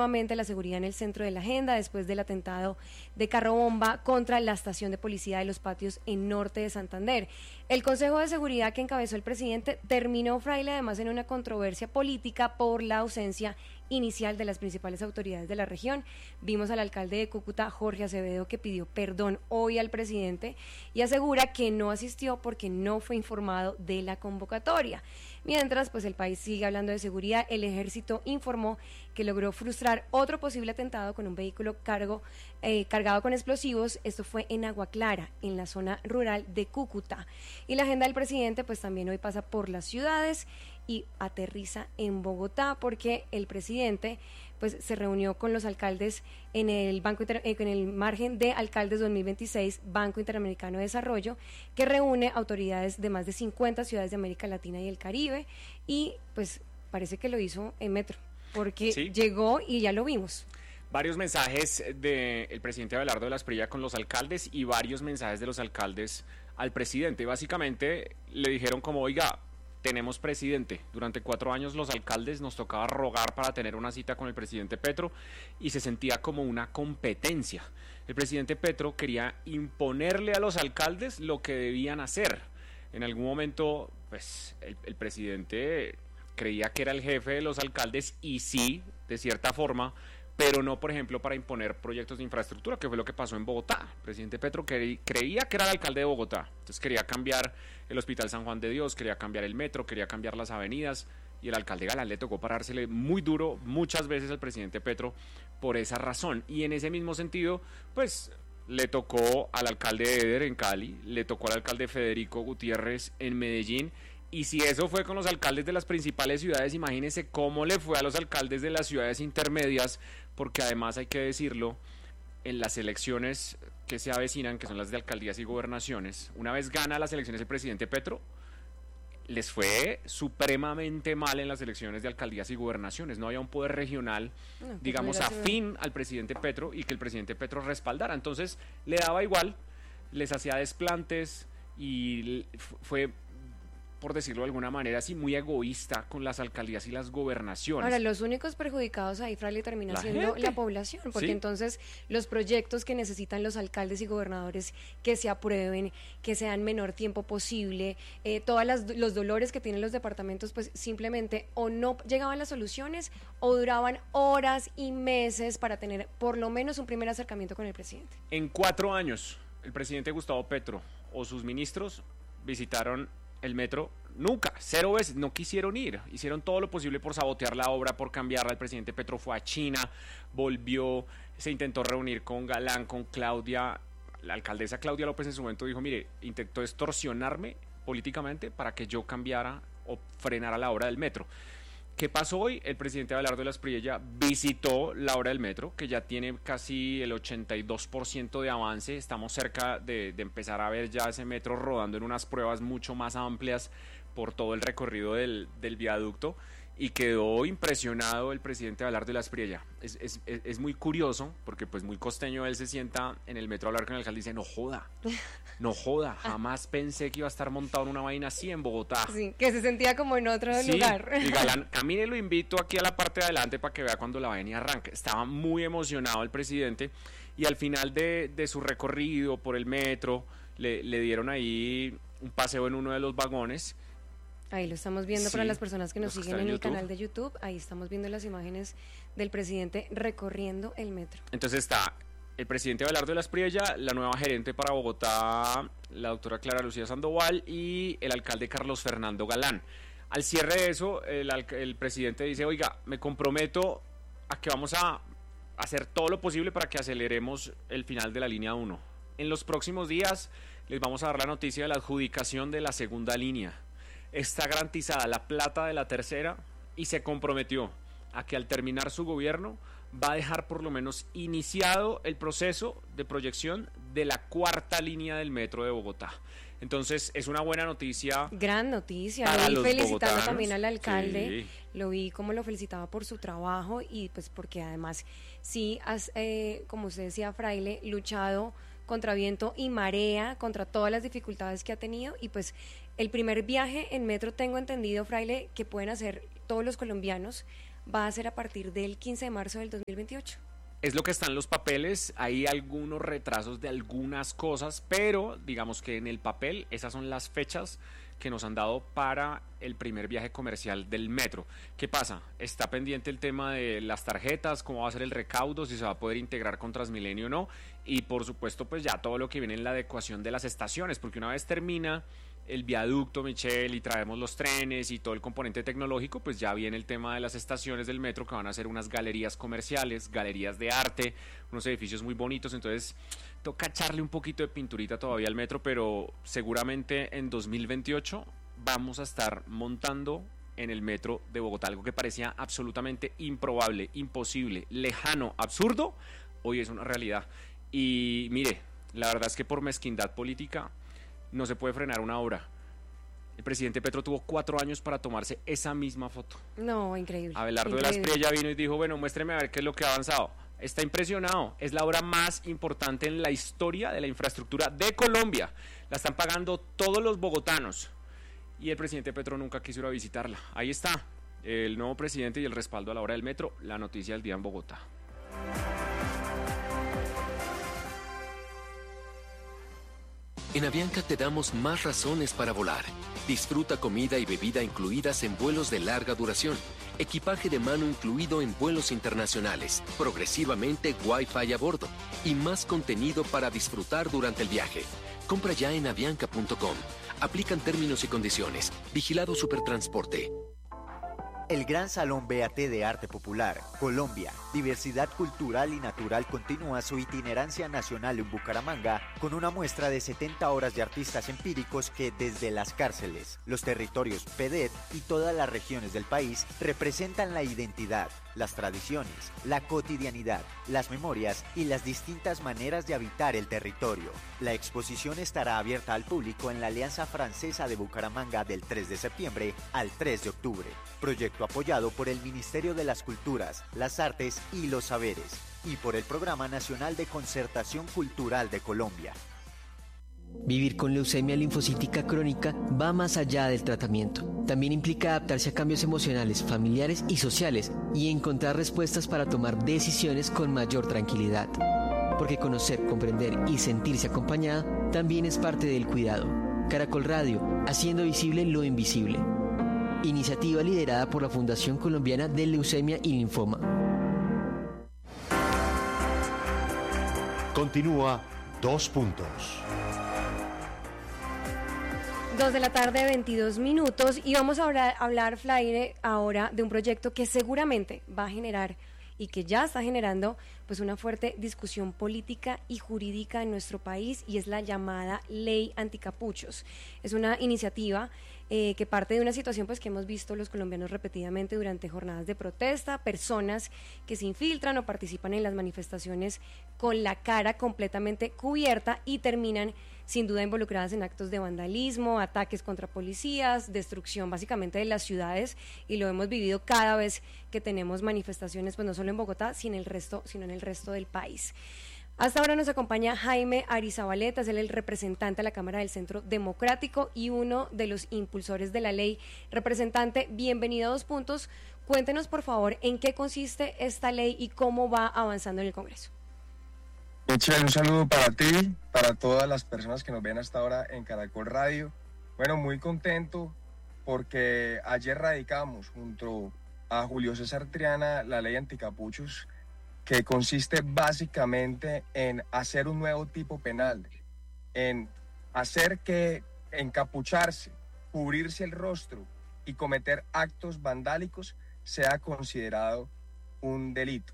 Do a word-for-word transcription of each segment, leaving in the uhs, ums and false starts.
nuevamente la seguridad en el centro de la agenda después del atentado de carro bomba contra la estación de policía de Los Patios en norte de Santander. El Consejo de Seguridad que encabezó el presidente terminó, Fraile, además en una controversia política por la ausencia inicial de las principales autoridades de la región. Vimos al alcalde de Cúcuta, Jorge Acevedo, que pidió perdón hoy al presidente y asegura que no asistió porque no fue informado de la convocatoria. Mientras, pues el país sigue hablando de seguridad. El ejército informó que logró frustrar otro posible atentado con un vehículo cargo, eh, cargado con explosivos. Esto fue en Agua Clara, en la zona rural de Cúcuta. Y la agenda del presidente, pues también hoy pasa por las ciudades y aterriza en Bogotá, porque el presidente pues se reunió con los alcaldes en el Banco Inter- eh, en el margen de alcaldes dos mil veintiséis, Banco Interamericano de Desarrollo, que reúne autoridades de más de cincuenta ciudades de América Latina y el Caribe, y pues parece que lo hizo en metro, porque sí, llegó y ya lo vimos. Varios mensajes del presidente Abelardo de la Espriella con los alcaldes y varios mensajes de los alcaldes al presidente. Básicamente le dijeron como, oiga, tenemos presidente. Durante cuatro años los alcaldes nos tocaba rogar para tener una cita con el presidente Petro y se sentía como una competencia. El presidente Petro quería imponerle a los alcaldes lo que debían hacer. En algún momento, pues, el, el presidente creía que era el jefe de los alcaldes y sí, de cierta forma, pero no, por ejemplo, para imponer proyectos de infraestructura, que fue lo que pasó en Bogotá. El presidente Petro cre- creía que era el alcalde de Bogotá, entonces quería cambiar el Hospital San Juan de Dios, quería cambiar el metro, quería cambiar las avenidas, y el alcalde Galán le tocó parársele muy duro muchas veces al presidente Petro por esa razón. Y en ese mismo sentido, pues, le tocó al alcalde Eder en Cali, le tocó al alcalde Federico Gutiérrez en Medellín. Y si eso fue con los alcaldes de las principales ciudades, imagínense cómo le fue a los alcaldes de las ciudades intermedias, porque además hay que decirlo, en las elecciones que se avecinan, que son las de alcaldías y gobernaciones, una vez gana las elecciones el presidente Petro, les fue supremamente mal en las elecciones de alcaldías y gobernaciones. No había un poder regional, no, digamos, afín al presidente Petro y que el presidente Petro respaldara. Entonces le daba igual, les hacía desplantes y fue, por decirlo de alguna manera, así muy egoísta con las alcaldías y las gobernaciones. Ahora, los únicos perjudicados ahí, Fraile, termina la siendo gente. La población, porque ¿sí? Entonces los proyectos que necesitan los alcaldes y gobernadores que se aprueben, que sean menor tiempo posible, eh, todas las, los dolores que tienen los departamentos, pues simplemente o no llegaban las soluciones o duraban horas y meses para tener por lo menos un primer acercamiento con el presidente. En cuatro años, el presidente Gustavo Petro o sus ministros visitaron el metro nunca, cero veces, no quisieron ir, hicieron todo lo posible por sabotear la obra, por cambiarla. El presidente Petro fue a China, volvió, se intentó reunir con Galán, con Claudia, la alcaldesa Claudia López en su momento dijo, mire, intentó extorsionarme políticamente para que yo cambiara o frenara la obra del metro. ¿Qué pasó hoy? El presidente Abelardo de la Espriella visitó la obra del metro, que ya tiene casi el ochenta y dos por ciento de avance. Estamos cerca de, de empezar a ver ya ese metro rodando en unas pruebas mucho más amplias por todo el recorrido del, del viaducto. Y quedó impresionado el presidente Abelardo de la Espriella. Es, es, es, es muy curioso, porque pues muy costeño, él se sienta en el metro a hablar con el alcalde y dice, no joda, no joda, jamás pensé que iba a estar montado en una vaina así en Bogotá. Sí, que se sentía como en otro sí, lugar. Y Galán, camine, lo invito aquí a la parte de adelante para que vea cuando la vaina arranque. Estaba muy emocionado el presidente y al final de, de su recorrido por el metro, le, le dieron ahí un paseo en uno de los vagones. Ahí lo estamos viendo, sí, para las personas que nos siguen en, en el YouTube. canal de YouTube. Ahí estamos viendo las imágenes del presidente recorriendo el metro. Entonces está el presidente Abelardo de la Espriella, la nueva gerente para Bogotá, la doctora Clara Lucía Sandoval, y el alcalde Carlos Fernando Galán. Al cierre de eso, el, el presidente dice, oiga, me comprometo a que vamos a hacer todo lo posible para que aceleremos el final de la línea uno. En los próximos días les vamos a dar la noticia de la adjudicación de la segunda línea. Está garantizada la plata de la tercera y se comprometió a que al terminar su gobierno va a dejar por lo menos iniciado el proceso de proyección de la cuarta línea del metro de Bogotá. Entonces es una buena noticia. Gran noticia. Para lo vi los felicitando bogotanos. También al alcalde. Sí. Lo vi como lo felicitaba por su trabajo y pues porque además sí has, eh, como usted decía, Fraile, luchado contra viento y marea, contra todas las dificultades que ha tenido, y pues el primer viaje en metro, tengo entendido, Fraile, que pueden hacer todos los colombianos va a ser a partir del quince de marzo del dos mil veintiocho. Es lo que está en los papeles, hay algunos retrasos de algunas cosas, pero digamos que en el papel esas son las fechas que nos han dado para el primer viaje comercial del metro. ¿Qué pasa? Está pendiente el tema de las tarjetas, cómo va a ser el recaudo, si se va a poder integrar con Transmilenio o no, y por supuesto pues ya todo lo que viene en la adecuación de las estaciones, porque una vez termina el viaducto, Michelle, y traemos los trenes y todo el componente tecnológico, pues ya viene el tema de las estaciones del metro, que van a ser unas galerías comerciales, galerías de arte, unos edificios muy bonitos. Entonces toca echarle un poquito de pinturita todavía al metro, pero seguramente en dos mil veintiocho vamos a estar montando en el metro de Bogotá, algo que parecía absolutamente improbable, imposible, lejano, absurdo, hoy es una realidad. Y mire, la verdad es que por mezquindad política no se puede frenar una obra. El presidente Petro tuvo cuatro años para tomarse esa misma foto. No, increíble. Abelardo increíble. de la Espriella vino y dijo, bueno, muéstreme a ver qué es lo que ha avanzado. Está impresionado, es la obra más importante en la historia de la infraestructura de Colombia. La están pagando todos los bogotanos. Y el presidente Petro nunca quiso ir a visitarla. Ahí está, el nuevo presidente y el respaldo a la obra del metro, la noticia del día en Bogotá. En Avianca te damos más razones para volar. Disfruta comida y bebida incluidas en vuelos de larga duración, equipaje de mano incluido en vuelos internacionales, progresivamente Wi-Fi a bordo y más contenido para disfrutar durante el viaje. Compra ya en avianca punto com. Aplican términos y condiciones. Vigilado Supertransporte. El Gran Salón B A T de Arte Popular, Colombia, Diversidad Cultural y Natural continúa su itinerancia nacional en Bucaramanga con una muestra de setenta horas de artistas empíricos que desde las cárceles, los territorios P D E T y todas las regiones del país representan la identidad, las tradiciones, la cotidianidad, las memorias y las distintas maneras de habitar el territorio. La exposición estará abierta al público en la Alianza Francesa de Bucaramanga del tres de septiembre al tres de octubre. Proyecto apoyado por el Ministerio de las Culturas, las Artes y los Saberes y por el Programa Nacional de Concertación Cultural de Colombia. Vivir con leucemia linfocítica crónica va más allá del tratamiento. También implica adaptarse a cambios emocionales, familiares y sociales y encontrar respuestas para tomar decisiones con mayor tranquilidad. Porque conocer, comprender y sentirse acompañada también es parte del cuidado. Caracol Radio, haciendo visible lo invisible. Iniciativa liderada por la Fundación Colombiana de Leucemia y Linfoma. Continúa Dos Puntos. Dos de la tarde, veintidós minutos, y vamos a hablar, hablar, Flaire, ahora de un proyecto que seguramente va a generar y que ya está generando pues una fuerte discusión política y jurídica en nuestro país, y es la llamada Ley Anticapuchos. Es una iniciativa eh, que parte de una situación pues que hemos visto los colombianos repetidamente durante jornadas de protesta, personas que se infiltran o participan en las manifestaciones con la cara completamente cubierta y terminan sin duda involucradas en actos de vandalismo, ataques contra policías, destrucción básicamente de las ciudades, y lo hemos vivido cada vez que tenemos manifestaciones, pues no solo en Bogotá, sino en el resto, sino en el resto del país. Hasta ahora nos acompaña Jaime Arizabaleta, es el representante de la Cámara del Centro Democrático y uno de los impulsores de la ley. Representante, bienvenido a Dos Puntos. Cuéntenos, por favor, en qué consiste esta ley y cómo va avanzando en el Congreso. Michelle, un saludo para ti, para todas las personas que nos ven hasta ahora en Caracol Radio. Bueno, muy contento porque ayer radicamos junto a Julio César Triana la ley anticapuchos, que consiste básicamente en hacer un nuevo tipo penal, en hacer que encapucharse, cubrirse el rostro y cometer actos vandálicos sea considerado un delito.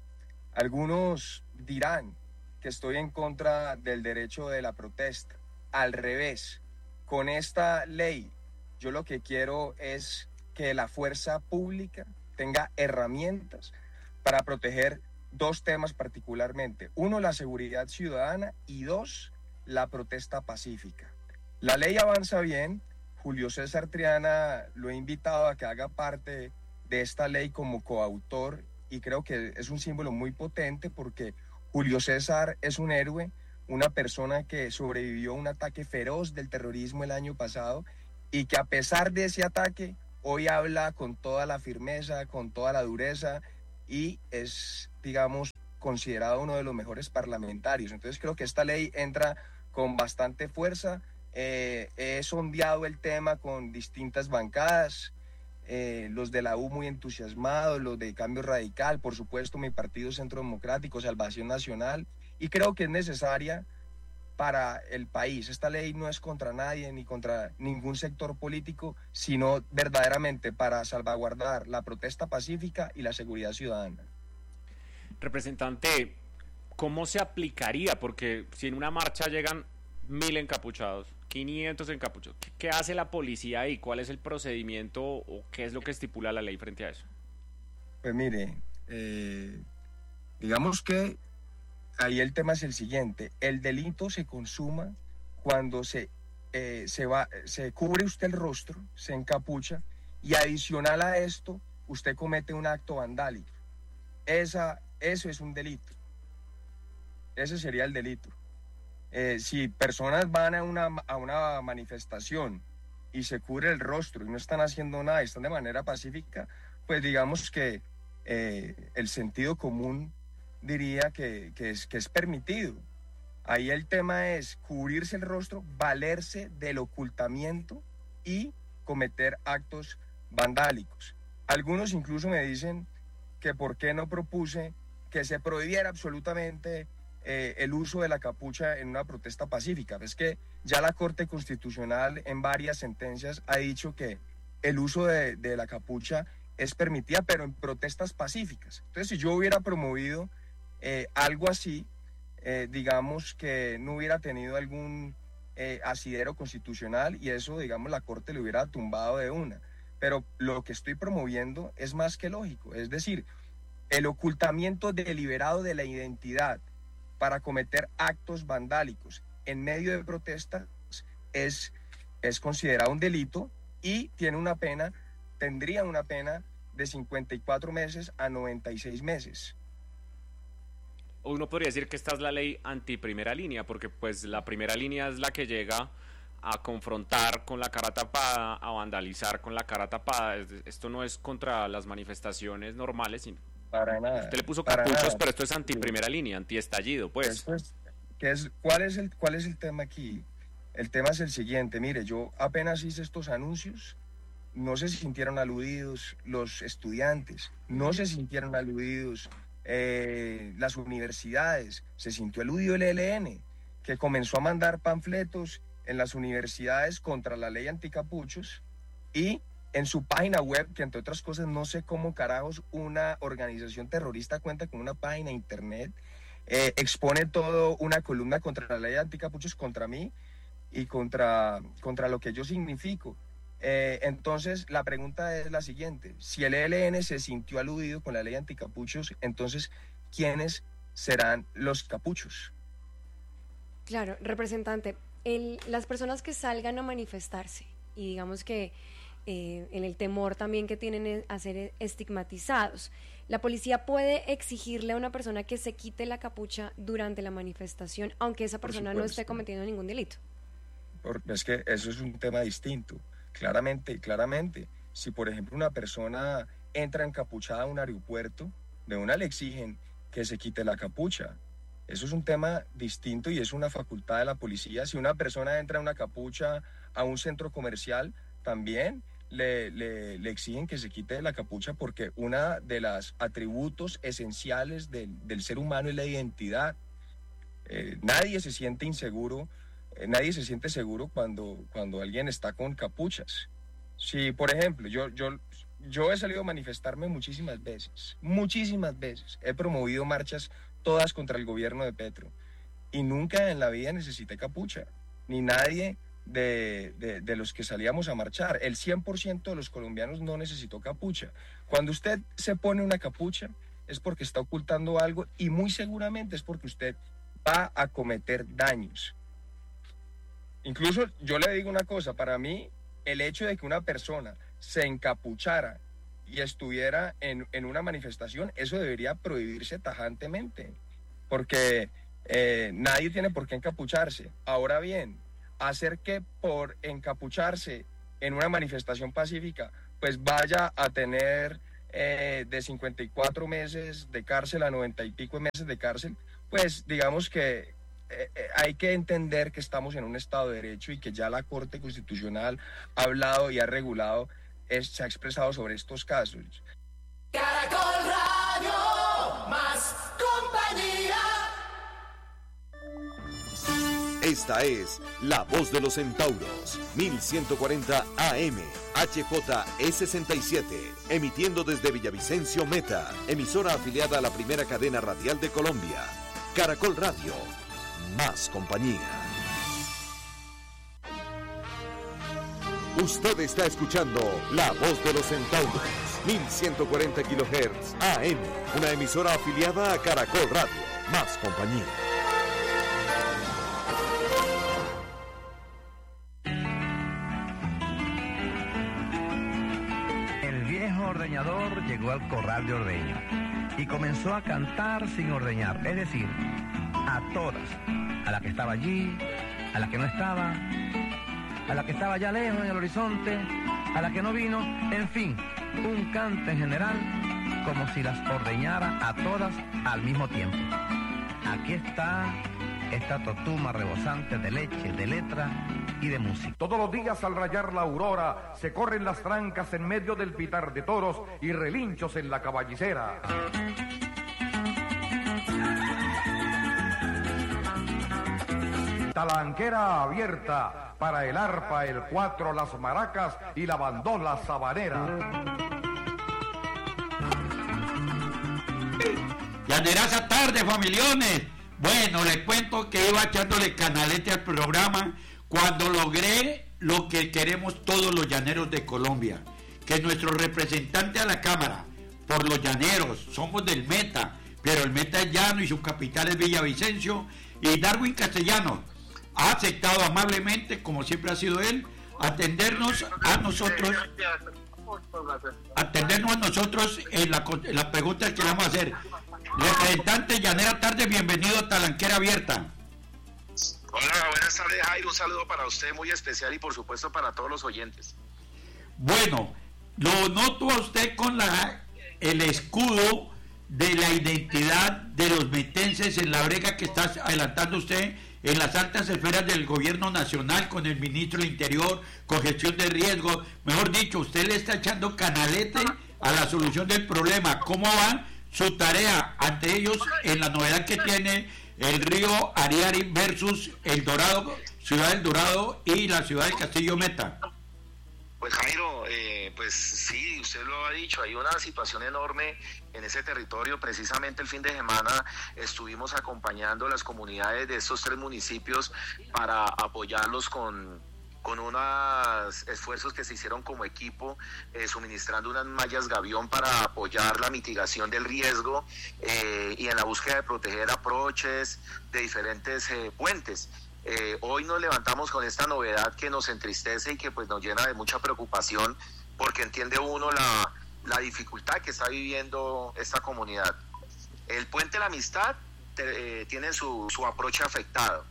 Algunos dirán que estoy en contra del derecho de la protesta. Al revés, con esta ley yo lo que quiero es que la fuerza pública tenga herramientas para proteger dos temas particularmente. Uno, la seguridad ciudadana, y dos, la protesta pacífica. La ley avanza bien. Julio César Triana lo he invitado a que haga parte de esta ley como coautor, y creo que es un símbolo muy potente porque Julio César es un héroe, una persona que sobrevivió a un ataque feroz del terrorismo el año pasado y que a pesar de ese ataque hoy habla con toda la firmeza, con toda la dureza y es, digamos, considerado uno de los mejores parlamentarios. Entonces creo que esta ley entra con bastante fuerza. Eh, he sondeado el tema con distintas bancadas, eh, los de la U muy entusiasmados, los de Cambio Radical, por supuesto mi partido Centro Democrático, Salvación Nacional, y creo que es necesaria para el país. Esta ley no es contra nadie ni contra ningún sector político, sino verdaderamente para salvaguardar la protesta pacífica y la seguridad ciudadana. Representante, ¿cómo se aplicaría? Porque si en una marcha llegan mil encapuchados, quinientos encapuchados, ¿qué hace la policía ahí? ¿Cuál es el procedimiento o qué es lo que estipula la ley frente a eso? Pues mire, eh, digamos que ahí el tema es el siguiente: el delito se consuma cuando se, eh, se, va, se cubre usted el rostro, se encapucha, y adicional a esto, usted comete un acto vandálico. Esa, eso es un delito. Ese sería el delito. Eh, si personas van a una, a una manifestación y se cubre el rostro y no están haciendo nada, y están de manera pacífica, pues digamos que eh, el sentido común diría que, que, es, que es permitido. Ahí el tema es cubrirse el rostro, valerse del ocultamiento y cometer actos vandálicos. Algunos incluso me dicen que por qué no propuse que se prohibiera absolutamente eh, el uso de la capucha en una protesta pacífica. Es que ya la Corte Constitucional en varias sentencias ha dicho que el uso de, de la capucha es permitida, pero en protestas pacíficas. Entonces, si yo hubiera promovido eh, algo así, eh, digamos que no hubiera tenido algún eh, asidero constitucional, y eso, digamos, la Corte le hubiera tumbado de una. Pero lo que estoy promoviendo es más que lógico, es decir, el ocultamiento deliberado de la identidad para cometer actos vandálicos en medio de protestas es, es considerado un delito y tiene una pena, tendría una pena de cincuenta y cuatro meses a noventa y seis meses. Uno podría decir que esta es la ley anti primera línea, porque pues la primera línea es la que llega a confrontar con la cara tapada, a vandalizar con la cara tapada. Esto no es contra las manifestaciones normales, sino para nada. Usted le puso para capuchos, nada. pero esto es anti primera línea, anti estallido, pues. Es, ¿qué es, cuál, es el, ¿Cuál es el tema aquí? El tema es el siguiente. Mire, yo apenas hice estos anuncios, no se sintieron aludidos los estudiantes, no se sintieron aludidos eh, las universidades, se sintió aludido el E L N, que comenzó a mandar panfletos en las universidades contra la ley anticapuchos, y en su página web, que entre otras cosas no sé cómo carajos una organización terrorista cuenta con una página internet, eh, expone todo una columna contra la ley anticapuchos, contra mí y contra, contra lo que yo significo. Eh, entonces la pregunta es la siguiente: si el E L N se sintió aludido con la ley anticapuchos, entonces ¿quiénes serán los capuchos? Claro, representante, el, las personas que salgan a manifestarse y digamos que eh, en el temor también que tienen a ser estigmatizados, ¿la policía puede exigirle a una persona que se quite la capucha durante la manifestación, aunque esa persona no esté cometiendo ningún delito? Porque es que eso es un tema distinto. Claramente, claramente, si por ejemplo una persona entra encapuchada a un aeropuerto, de una le exigen que se quite la capucha. Eso es un tema distinto y es una facultad de la policía. Si una persona entra en una capucha a un centro comercial, también le, le, le exigen que se quite la capucha, porque uno de los atributos esenciales del, del ser humano es la identidad. Eh, nadie se siente inseguro, eh, nadie se siente seguro cuando, cuando alguien está con capuchas. Si, por ejemplo, yo, yo, yo he salido a manifestarme muchísimas veces, muchísimas veces. He promovido marchas todas contra el gobierno de Petro, y nunca en la vida necesité capucha, ni nadie de, de, de los que salíamos a marchar. El cien por ciento de los colombianos no necesitó capucha. Cuando usted se pone una capucha es porque está ocultando algo, y muy seguramente es porque usted va a cometer daños. Incluso yo le digo una cosa: para mí el hecho de que una persona se encapuchara y estuviera en, en una manifestación, eso debería prohibirse tajantemente, porque eh, nadie tiene por qué encapucharse. Ahora bien, hacer que por encapucharse en una manifestación pacífica pues vaya a tener eh, de cincuenta y cuatro meses de cárcel a noventa y pico meses de cárcel, pues digamos que eh, eh, hay que entender que estamos en un Estado de Derecho y que ya la Corte Constitucional ha hablado y ha regulado, es, se ha expresado sobre estos casos. Caracol Radio, más compañía. Esta es La Voz de los Centauros, mil ciento cuarenta A M, H J E sesenta y siete, emitiendo desde Villavicencio Meta, emisora afiliada a la primera cadena radial de Colombia. Caracol Radio, más compañía. Usted está escuchando La Voz de los Centauros, mil ciento cuarenta kilohertz A M, una emisora afiliada a Caracol Radio, más compañía. Ordeñador llegó al corral de ordeño y comenzó a cantar sin ordeñar, es decir, a todas, a la que estaba allí, a la que no estaba, a la que estaba allá lejos en el horizonte, a la que no vino, en fin, un canto en general como si las ordeñara a todas al mismo tiempo. Aquí está esta totuma rebosante de leche, de letra y de música. Todos los días al rayar la aurora se corren las trancas en medio del pitar de toros y relinchos en la caballicera. Talanquera abierta para el arpa, el cuatro, las maracas y la bandola sabanera. Llaneraza tarde, familiones. Bueno, les cuento que iba echándole canalete al programa cuando logré lo que queremos todos los llaneros de Colombia, que nuestro representante a la Cámara, por los llaneros, somos del Meta, pero el Meta es llano y su capital es Villavicencio, y Darwin Castellanos ha aceptado amablemente, como siempre ha sido él, atendernos a nosotros, atendernos a nosotros en la, en la pregunta que le vamos a hacer. Representante Llanera Tarde, bienvenido a Talanquera Abierta. Hola, buenas tardes, Jairo, un saludo para usted muy especial y por supuesto para todos los oyentes. Bueno, lo noto a usted con la el escudo de la identidad de los metenses en la brega que está adelantando usted en las altas esferas del gobierno nacional con el ministro del Interior, con gestión de riesgo. Mejor dicho, usted le está echando canalete a la solución del problema. ¿Cómo va su tarea ante ellos en la novedad que tiene el río Ariari versus el Dorado, Ciudad del Dorado y la ciudad de Castillo Meta? Pues Jairo, eh, pues sí, usted lo ha dicho, hay una situación enorme en ese territorio. Precisamente el fin de semana estuvimos acompañando las comunidades de estos tres municipios para apoyarlos con, con unos esfuerzos que se hicieron como equipo, eh, suministrando unas mallas gavión para apoyar la mitigación del riesgo eh, y en la búsqueda de proteger aproches de diferentes eh, puentes. Eh, hoy nos levantamos con esta novedad que nos entristece y que pues nos llena de mucha preocupación, porque entiende uno la, la dificultad que está viviendo esta comunidad. El puente de la Amistad te, eh, tiene su, su aproche afectado.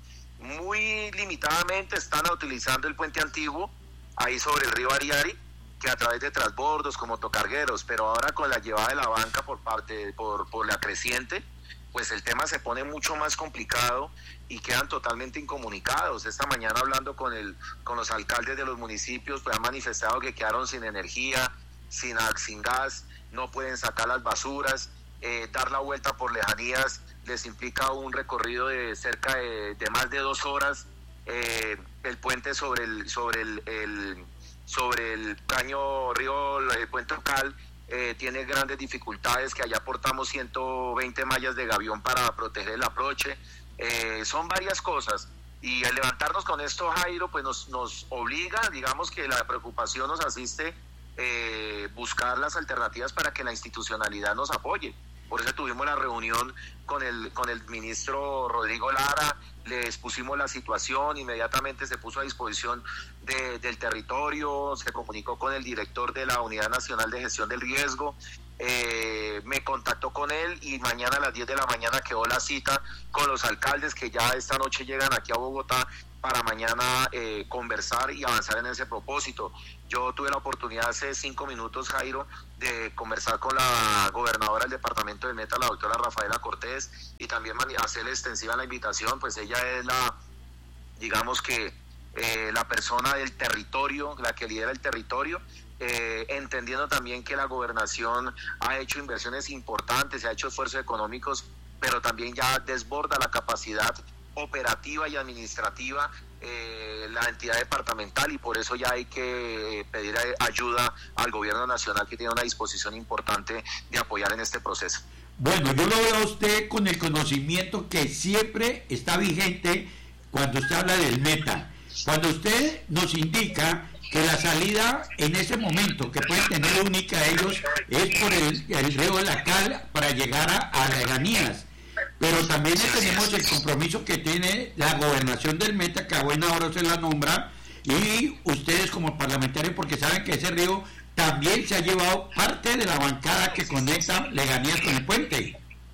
Muy limitadamente están utilizando el puente antiguo ahí sobre el río Ariari, que a través de transbordos como tocargueros, pero ahora con la llevada de la banca por parte por, por la creciente, pues el tema se pone mucho más complicado y quedan totalmente incomunicados. Esta mañana hablando con el con los alcaldes de los municipios, pues han manifestado que quedaron sin energía, sin, sin gas, no pueden sacar las basuras, eh, dar la vuelta por lejanías les implica un recorrido de cerca de, de más de dos horas, eh, el puente sobre el sobre el, el sobre el caño río, el puente Ocal, Eh, tiene grandes dificultades, que allá aportamos ciento veinte mallas de gavión para proteger el aproche. Eh, son varias cosas, y al levantarnos con esto, Jairo, pues nos, nos obliga, digamos que la preocupación nos asiste eh, buscar las alternativas para que la institucionalidad nos apoye. Por eso tuvimos la reunión con el con el ministro Rodrigo Lara, le expusimos la situación, inmediatamente se puso a disposición de, del territorio, se comunicó con el director de la Unidad Nacional de Gestión del Riesgo, eh, me contactó con él y mañana a las diez de la mañana quedó la cita con los alcaldes que ya esta noche llegan aquí a Bogotá para mañana eh, conversar y avanzar en ese propósito. Yo tuve la oportunidad hace cinco minutos, Jairo, de conversar con la gobernadora del departamento de Meta, la doctora Rafaela Cortés, y también hacerle extensiva la invitación, pues ella es la, digamos que, eh, la persona del territorio, la que lidera el territorio, eh, entendiendo también que la gobernación ha hecho inversiones importantes, ha hecho esfuerzos económicos, pero también ya desborda la capacidad operativa y administrativa eh, la entidad departamental, y por eso ya hay que pedir ayuda al gobierno nacional, que tiene una disposición importante de apoyar en este proceso. Bueno, yo lo veo a usted con el conocimiento que siempre está vigente cuando usted habla del Meta. Cuando usted nos indica que la salida en ese momento que pueden tener única ellos es por el, el río de la Cal para llegar a, a Lejanías. Pero también tenemos el compromiso que tiene la gobernación del Meta, que a buena hora se la nombra, y ustedes como parlamentarios, porque saben que ese río también se ha llevado parte de la bancada que conecta Lejanías con el puente.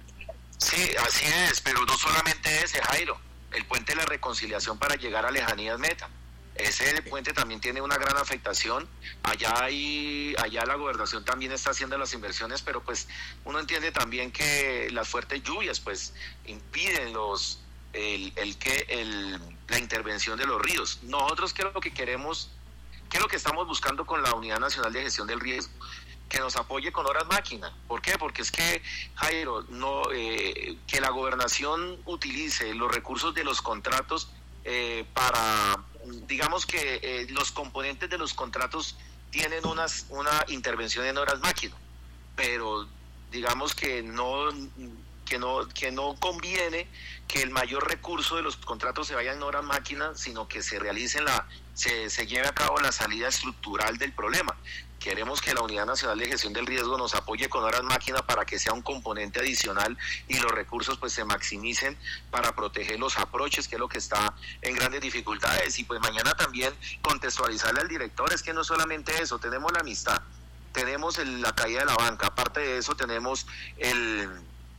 Sí, así es, pero no solamente ese, Jairo, el puente de la reconciliación para llegar a Lejanías Meta. Ese puente también tiene una gran afectación. Allá hay, allá la gobernación también está haciendo las inversiones, pero pues uno entiende también que las fuertes lluvias pues impiden los el, el que el, la intervención de los ríos. Nosotros qué es lo que queremos, qué es lo que estamos buscando con la Unidad Nacional de Gestión del Riesgo, que nos apoye con horas máquina. ¿Por qué? Porque es que, Jairo, no eh, que la gobernación utilice los recursos de los contratos eh, para, digamos que eh, los componentes de los contratos tienen unas una intervención en horas máquina, pero digamos que no que no que no conviene que el mayor recurso de los contratos se vaya en horas máquina, sino que se realice la se, se lleve a cabo la salida estructural del problema. Queremos que la Unidad Nacional de Gestión del Riesgo nos apoye con horas máquina para que sea un componente adicional y los recursos pues se maximicen para proteger los aproches, que es lo que está en grandes dificultades. Y pues mañana también contextualizarle al director, es que no solamente eso, tenemos la amistad, tenemos el, la caída de la banca, aparte de eso tenemos el...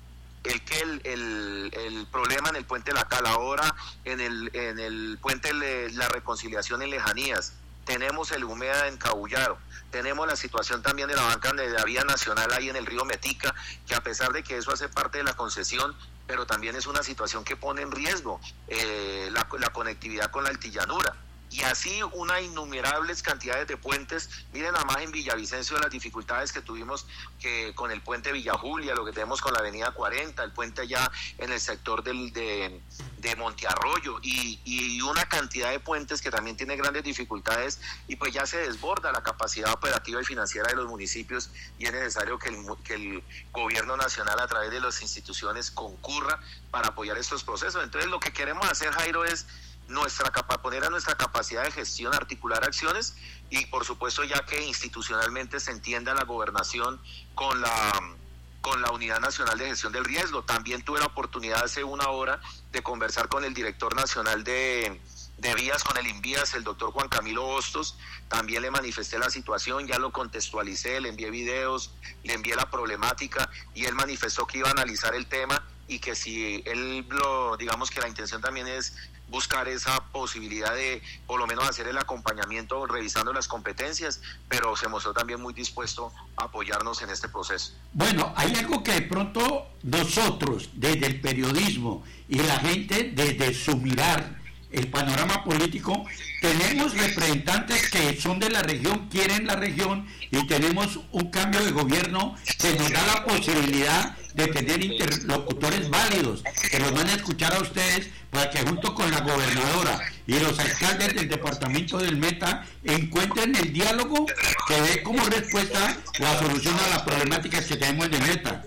el que el, el, el problema en el puente La Cal, ahora en el, en el puente de la reconciliación en Lejanías, tenemos el Humeda en Cabullaro, tenemos la situación también de la banca de la vía nacional ahí en el río Metica, que a pesar de que eso hace parte de la concesión, pero también es una situación que pone en riesgo eh, la, la conectividad con la altillanura. Y así una innumerables cantidades de puentes. Miren nada más en Villavicencio las dificultades que tuvimos que con el puente Villa Julia, lo que tenemos con la avenida cuarenta, el puente allá en el sector del, de, de Montearroyo y, y una cantidad de puentes que también tienen grandes dificultades, y pues ya se desborda la capacidad operativa y financiera de los municipios, y es necesario que el, que el gobierno nacional a través de las instituciones concurra para apoyar estos procesos. Entonces lo que queremos hacer, Jairo, es nuestra capa, poner a nuestra capacidad de gestión, articular acciones, y por supuesto ya que institucionalmente se entienda la gobernación con la con la Unidad Nacional de Gestión del Riesgo. También tuve la oportunidad hace una hora de conversar con el director nacional de, de vías, con el INVÍAS, el doctor Juan Camilo Hostos. También le manifesté la situación, ya lo contextualicé, le envié videos, le envié la problemática, y él manifestó que iba a analizar el tema, y que si él lo, digamos que la intención también es buscar esa posibilidad de por lo menos hacer el acompañamiento revisando las competencias, pero se mostró también muy dispuesto a apoyarnos en este proceso. Bueno, hay algo que de pronto nosotros desde el periodismo y la gente desde su mirar el panorama político, tenemos representantes que son de la región, quieren la región, y tenemos un cambio de gobierno que nos da la posibilidad de tener interlocutores válidos, que los van a escuchar a ustedes para que junto con la gobernadora y los alcaldes del departamento del Meta encuentren el diálogo que dé como respuesta la solución a las problemáticas que tenemos en el Meta.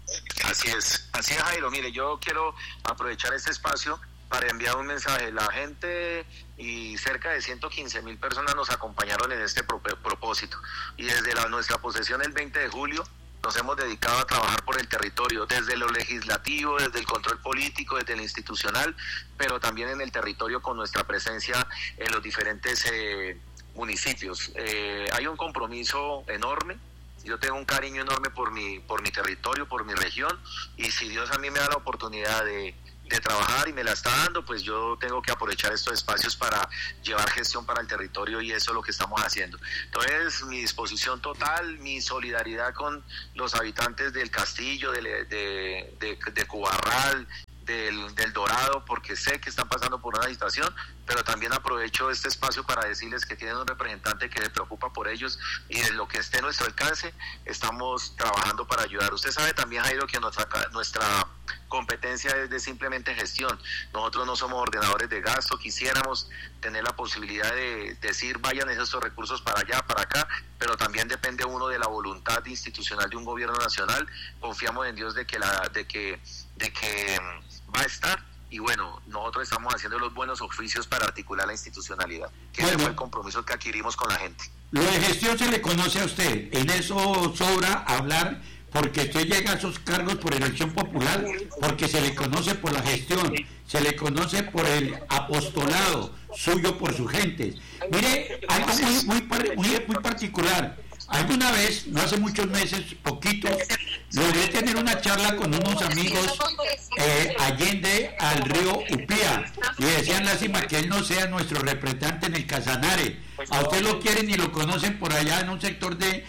Así es, así es, Jairo. Mire, yo quiero aprovechar este espacio para enviar un mensaje. La gente y cerca de ciento quince mil personas nos acompañaron en este pro- propósito, y desde la, nuestra posesión el veinte de julio nos hemos dedicado a trabajar por el territorio, desde lo legislativo, desde el control político, desde el institucional, pero también en el territorio con nuestra presencia en los diferentes eh, municipios. Eh, hay un compromiso enorme yo tengo un cariño enorme por mi, por mi territorio, por mi región, y si Dios a mí me da la oportunidad de, de trabajar y me la está dando, pues yo tengo que aprovechar estos espacios para llevar gestión para el territorio, y eso es lo que estamos haciendo. Entonces, mi disposición total, mi solidaridad con los habitantes del Castillo, de, de, de, de Cubarral, Del, del Dorado, porque sé que están pasando por una situación, pero también aprovecho este espacio para decirles que tienen un representante que se preocupa por ellos, y de lo que esté a nuestro alcance estamos trabajando para ayudar. Usted sabe también, Jairo, que nuestra, nuestra competencia es de simplemente gestión. Nosotros no somos ordenadores de gasto, quisiéramos tener la posibilidad de decir vayan esos recursos para allá, para acá, pero también depende uno de la voluntad institucional de un gobierno nacional. Confiamos en Dios de que la, de que, de que va a estar, y bueno, nosotros estamos haciendo los buenos oficios para articular la institucionalidad, que bueno, ese fue el compromiso que adquirimos con la gente. Lo de gestión se le conoce a usted, en eso sobra hablar, porque usted llega a esos cargos por elección popular, porque se le conoce por la gestión, se le conoce por el apostolado suyo por su gente. Mire, algo muy, muy, muy, muy particular. Alguna vez, no hace muchos meses, poquitos, logré tener una charla con unos amigos eh, allende al río Upía, y decían lástima que él no sea nuestro representante en el Casanare. A usted lo quieren y lo conocen por allá en un sector de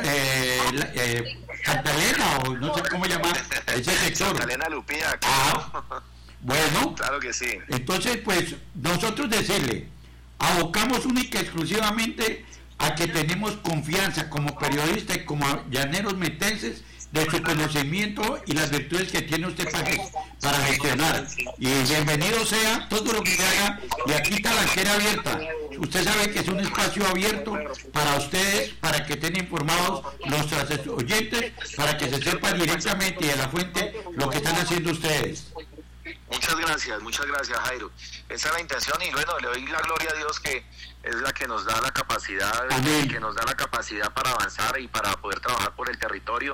eh, eh, Cantalena, o no sé cómo llamar ese sector. Cantalena, Lupía. Ah, bueno, claro que sí. Entonces, pues, nosotros decirle, abocamos única y exclusivamente a que tenemos confianza como periodistas y como llaneros metenses de su conocimiento y las virtudes que tiene usted para, para gestionar. Y bienvenido sea todo lo que se haga, y aquí está la alquera abierta. Usted sabe que es un espacio abierto para ustedes, para que estén informados nuestros oyentes, para que se sepa directamente y de la fuente lo que están haciendo ustedes. Muchas gracias, muchas gracias, Jairo. Esa es la intención, y bueno, le doy la gloria a Dios que es la que nos da la capacidad, Amén. que nos da la capacidad para avanzar y para poder trabajar por el territorio.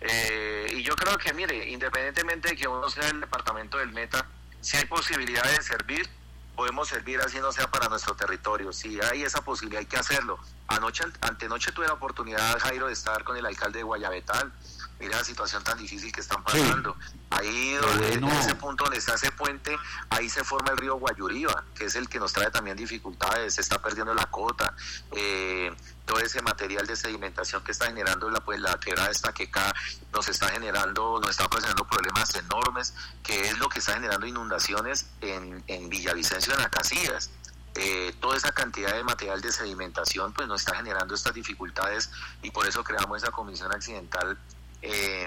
Eh, y yo creo que, mire, independientemente de que uno sea el departamento del Meta, si hay posibilidad de servir, podemos servir así no sea para nuestro territorio. Si hay esa posibilidad, hay que hacerlo. Anoche, antenoche tuve la oportunidad, Jairo, de estar con el alcalde de Guayabetal. Mira la situación tan difícil que están pasando. Sí. Ahí, donde, no. en ese punto donde está ese puente, ahí se forma el río Guayuriba, que es el que nos trae también dificultades. Se está perdiendo la cota, eh, todo ese material de sedimentación que está generando la, pues, la quebrada esta que acá nos está generando, nos está ocasionando problemas enormes, que es lo que está generando inundaciones en, en Villavicencio, en Acacias. Eh, toda esa cantidad de material de sedimentación pues nos está generando estas dificultades, y por eso creamos esa comisión accidental eh,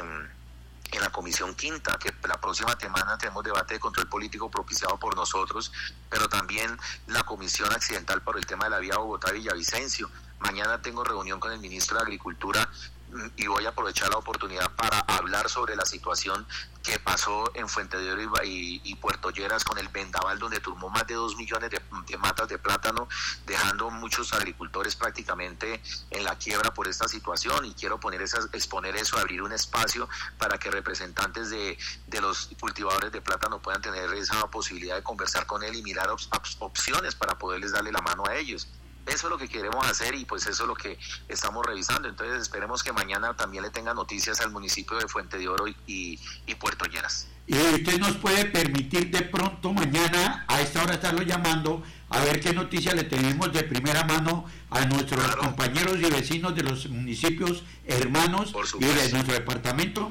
en la comisión quinta, que la próxima semana tenemos debate de control político propiciado por nosotros, pero también la comisión accidental por el tema de la vía Bogotá-Villavicencio. Mañana tengo reunión con el ministro de Agricultura y voy a aprovechar la oportunidad para hablar sobre la situación que pasó en Fuente de Oro y, y, y Puerto Lleras con el vendaval, donde tumbó más de dos millones de, de matas de plátano, dejando muchos agricultores prácticamente en la quiebra por esta situación. Y quiero poner esas, exponer eso, abrir un espacio para que representantes de, de los cultivadores de plátano puedan tener esa posibilidad de conversar con él y mirar op, op, opciones para poderles darle la mano a ellos. Eso es lo que queremos hacer, y pues eso es lo que estamos revisando. Entonces esperemos que mañana también le tenga noticias al municipio de Fuente de Oro y, y, y Puerto Lleras. Y usted nos puede permitir de pronto mañana a esta hora estarlo llamando a ver qué noticias le tenemos de primera mano a nuestros claro. compañeros y vecinos de los municipios hermanos y de nuestro departamento.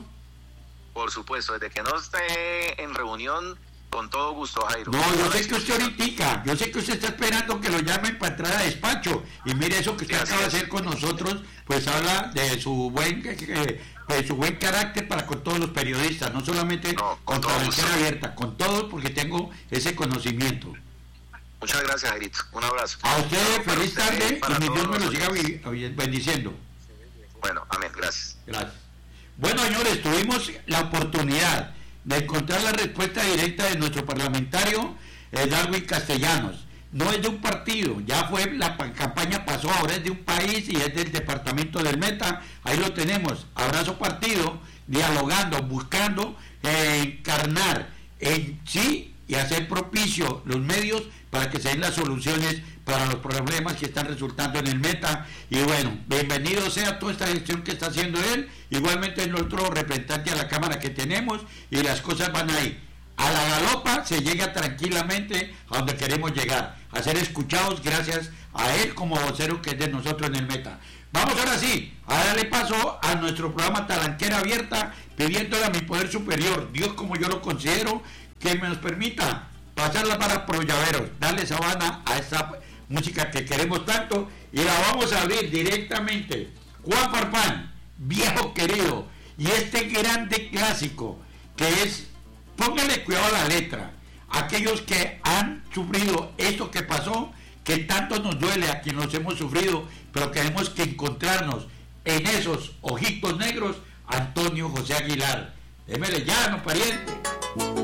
Por supuesto, desde que no esté en reunión, con todo gusto, Jairo. No, yo sé que usted ahorita, yo sé que usted está esperando que lo llamen para entrar a despacho, y mire eso que usted sí, acaba de hacer con nosotros, pues habla de su buen de su buen carácter para con todos los periodistas, no solamente no, con la ventana abierta, con todos, porque tengo ese conocimiento. Muchas gracias, Jairito. Un abrazo. A usted, feliz tarde, y mi Dios me lo siga bendiciendo. Bueno, amén, gracias. Gracias. Bueno, señores, tuvimos la oportunidad de encontrar la respuesta directa de nuestro parlamentario eh, Darwin Castellanos. No es de un partido, ya fue, la campaña pasó, ahora es de un país y es del departamento del Meta. Ahí lo tenemos, abrazo partido, dialogando, buscando eh, encarnar en sí y hacer propicio los medios para que se den las soluciones para los problemas que están resultando en el Meta. Y bueno, bienvenido sea toda esta gestión que está haciendo él, igualmente el otro representante a la Cámara que tenemos, y las cosas van ahí. A la galopa se llega tranquilamente a donde queremos llegar, a ser escuchados gracias a él como vocero que es de nosotros en el Meta. Vamos ahora sí a darle paso a nuestro programa Talanquera Abierta, pidiéndole a mi poder superior, Dios como yo lo considero, que me nos permita pasarla para Prollaveros, darle sabana a esta música que queremos tanto, y la vamos a abrir directamente. Juan Farfán, viejo querido, y este grande clásico que es, póngale cuidado a la letra, aquellos que han sufrido esto que pasó, que tanto nos duele a quienes nos hemos sufrido, pero tenemos que encontrarnos en esos ojitos negros. Antonio José Aguilar, démele ya, no pariente.